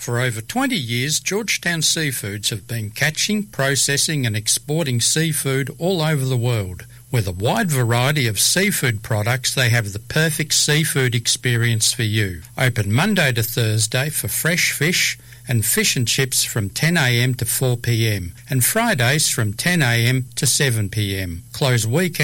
For over 20 years, Georgetown Seafoods have been catching, processing and exporting seafood all over the world. With a wide variety of seafood products, they have the perfect seafood experience for you. Open Monday to Thursday for fresh fish and fish and chips from 10 a.m. to 4 p.m. and Fridays from 10 a.m. to 7 p.m. Close weekends